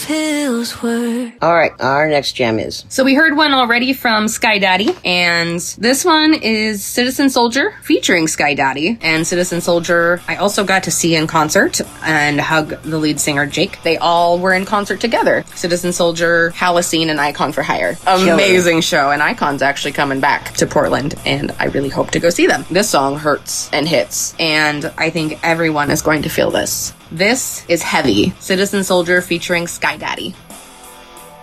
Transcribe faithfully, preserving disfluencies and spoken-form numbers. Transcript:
feels worse. All right, our next jam is. So we heard one already from Sky Daddy, and this one is Citizen Soldier featuring Sky Daddy. And Citizen Soldier, I also got to see in concert and hug the lead singer Jake. They all were in concert together. Citizen Soldier, Halocene, and Icon for Hire. Amazing show, and Icon's actually coming back to Portland, and I really hope to go see them. This song hurts and hits, and I think everyone is going to feel this. This is Heavy, Citizen Soldier featuring Sky Daddy.